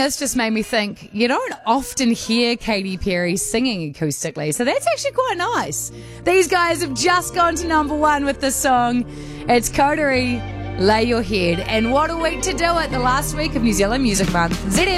this just made me think, you don't often hear Katy Perry singing acoustically, so that's actually quite nice. These guys have just gone to number 1 with this song. It's Coterie, Lay Your Head. And what a week to do it, the last week of New Zealand Music Month. ZM.